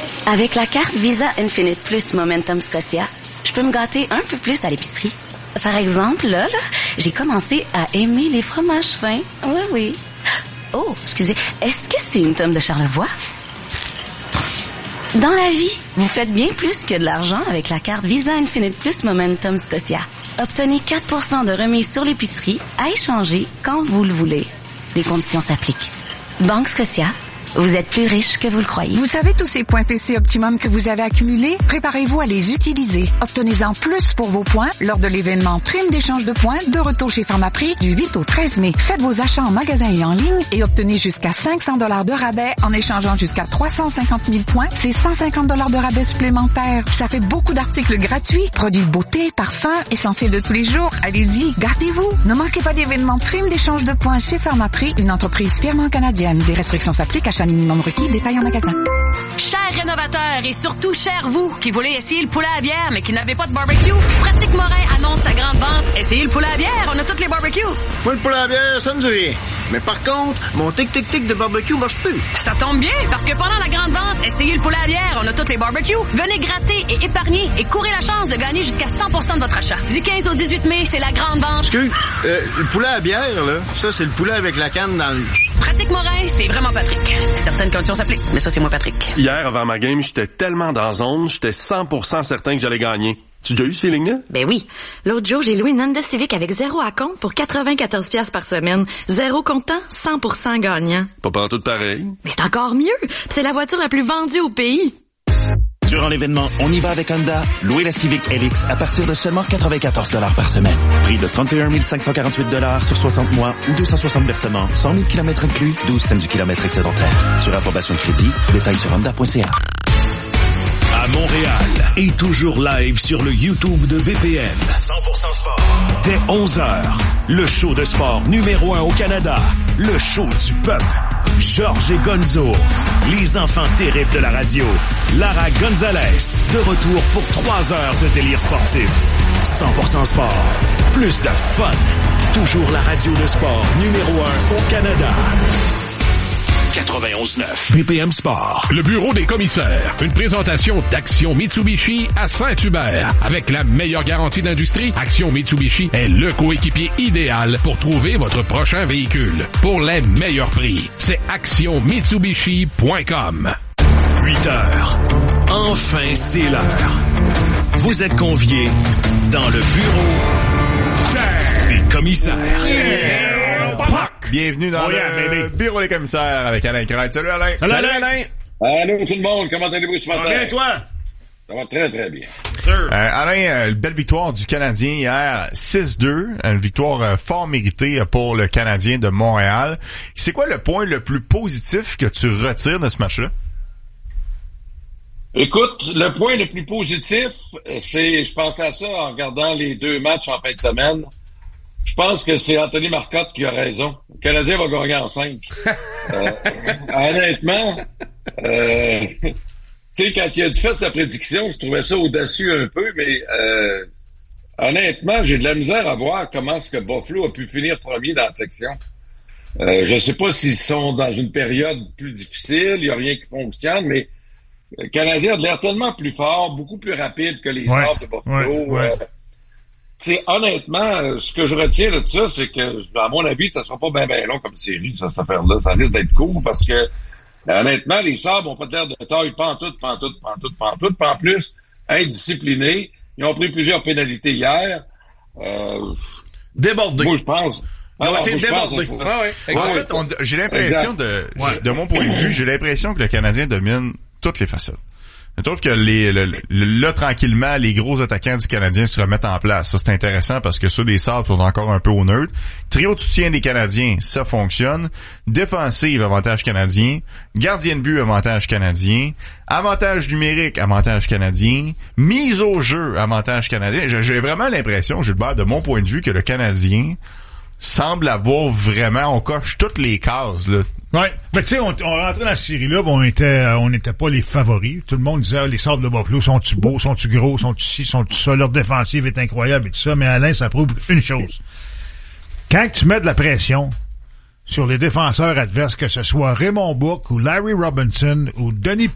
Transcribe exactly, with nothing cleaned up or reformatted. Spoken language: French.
Avec la carte Visa Infinite Plus Momentum Scotia, je peux me gâter un peu plus à l'épicerie. Par exemple, là, là, j'ai commencé à aimer les fromages fins. Oui, oui. Oh, excusez, est-ce que c'est une tome de Charlevoix? Dans la vie, vous faites bien plus que de l'argent avec la carte Visa Infinite Plus Momentum Scotia. Obtenez quatre pour cent de remise sur l'épicerie à échanger quand vous le voulez. Des conditions s'appliquent. Banque Scotia. Vous êtes plus riche que vous le croyez. Vous savez tous ces points P C Optimum que vous avez accumulés? Préparez-vous à les utiliser. Obtenez-en plus pour vos points lors de l'événement Prime d'échange de points de retour chez Pharmaprix du huit au treize mai. Faites vos achats en magasin et en ligne et obtenez jusqu'à cinq cents dollars de rabais en échangeant jusqu'à trois cent cinquante mille points. C'est cent cinquante dollars de rabais supplémentaires. Ça fait beaucoup d'articles gratuits, produits de beauté, parfums, essentiels de tous les jours. Allez-y, gâtez-vous. Ne manquez pas d'événement Prime d'échange de points chez Pharmaprix, une entreprise fièrement canadienne. Des restrictions s'appliquent à minimum requis, détail en magasin. Chers rénovateurs et surtout chers vous qui voulez essayer le poulet à bière mais qui n'avez pas de barbecue, Pratique Morin annonce sa grande vente. Essayez le poulet à bière, on a toutes les barbecues. Moi, le poulet à bière, ça me dit rien. Mais par contre, mon tic-tic-tic de barbecue marche plus. Ça tombe bien, parce que pendant la grande vente, essayez le poulet à bière, on a toutes les barbecues. Venez gratter et épargner et courez la chance de gagner jusqu'à cent pour cent de votre achat. Du quinze au dix-huit mai, c'est la grande vente. Excuse, euh, le poulet à bière, là, ça, c'est le poulet avec la canne dans le... Pratique Morin, c'est vraiment Patrick. Certaines conditions s'appliquent, mais ça, c'est moi, Patrick. Hier, avant ma game, j'étais tellement dans la zone, j'étais cent pour cent certain que j'allais gagner. Tu as déjà eu ce feeling-là? Ben oui. L'autre jour, j'ai loué une Honda Civic avec zéro à compte pour quatre-vingt-quatorze piastres par semaine. Zéro comptant, cent pour cent gagnant. Pas partout pareil. Mais c'est encore mieux. Puis c'est la voiture la plus vendue au pays. Durant l'événement On y va avec Honda, louez la Civic L X à partir de seulement quatre-vingt-quatorze dollars par semaine. Prix de trente et un mille cinq cent quarante-huit dollars sur soixante mois ou deux cent soixante versements, cent mille kilomètres inclus, douze cents du kilomètre excédentaire. Sur approbation de crédit, détails sur honda point c a. À Montréal et toujours live sur le YouTube de B P M. cent pour cent sport. Dès onze heures, le show de sport numéro un au Canada. Le show du peuple. Georges et Gonzo. Les enfants terribles de la radio. Lara Gonzalez. De retour pour trois heures de délire sportif. cent pour cent sport. Plus de fun. Toujours la radio de sport numéro un au Canada. quatre-vingt-onze neuf B P M Sport. Le bureau des commissaires. Une présentation d'Action Mitsubishi à Saint-Hubert. Avec la meilleure garantie d'industrie, Action Mitsubishi est le coéquipier idéal pour trouver votre prochain véhicule. Pour les meilleurs prix, c'est action mitsubishi point com. huit heures. Enfin, c'est l'heure. Vous êtes conviés dans le bureau des commissaires. Yeah. Bienvenue dans oh yeah, le baby. bureau des commissaires avec Alain Crête. Salut Alain. Salut, Salut Alain. Allô tout le monde, comment allez-vous ce matin? Bien, toi? Ça va très très bien. Euh, Alain, euh, belle victoire du Canadien hier, six deux, une victoire euh, fort méritée pour le Canadien de Montréal. C'est quoi le point le plus positif que tu retires de ce match-là? Écoute, le point le plus positif, c'est, je pensais à ça en regardant les deux matchs en fin de semaine. Je pense que c'est Anthony Marcotte qui a raison. Le Canadien va gagner en cinq. euh, honnêtement, euh, tu sais, quand il a fait sa prédiction, je trouvais ça audacieux un peu, mais euh, honnêtement, j'ai de la misère à voir comment est-ce que Buffalo a pu finir premier dans la section. Euh, je sais pas s'ils sont dans une période plus difficile, il n'y a rien qui fonctionne, mais le Canadien a de l'air tellement plus fort, beaucoup plus rapide que les ouais, Sabres de Buffalo. Ouais, ouais. Euh, T'sais, honnêtement, ce que je retiens de ça, c'est que, à mon avis, ça sera pas bien ben long comme série, ça, cette affaire-là. Ça risque d'être court parce que, honnêtement, les Sabres ont pas l'air de taille pantoute, pantoute, pantoute, pantoute. Puis en plus, indisciplinés. Ils ont pris plusieurs pénalités hier. Euh, débordés. Moi, je pense. Ils ont alors, été moi, débordés. Je pense Ah ouais. Ouais, en fait, on, j'ai l'impression exact. de, ouais. de mon point de vue, j'ai l'impression que le Canadien domine toutes les facettes. Je trouve que les, le, le, là, tranquillement, les gros attaquants du Canadien se remettent en place. Ça, c'est intéressant parce que ceux des Sabres sont encore un peu au neutre. Trio de soutien des Canadiens, ça fonctionne. Défensive, avantage canadien. Gardien de but, avantage canadien. Avantage numérique, avantage canadien. Mise au jeu, avantage canadien. J'ai vraiment l'impression, Gilbert, de mon point de vue, que le Canadien semble avoir vraiment, on coche toutes les cases, là. Ouais. Mais tu sais, on, on rentrait dans cette série-là, on était, on n'était pas les favoris. Tout le monde disait, ah, les Sabres de Buffalo, sont-tu beaux, sont-tu gros, sont-tu ci, sont-tu ça, leur défensive est incroyable et tout ça. Mais Alain, ça prouve une chose. Quand tu mets de la pression sur les défenseurs adverses, que ce soit Raymond Bourque ou Larry Robinson ou Denis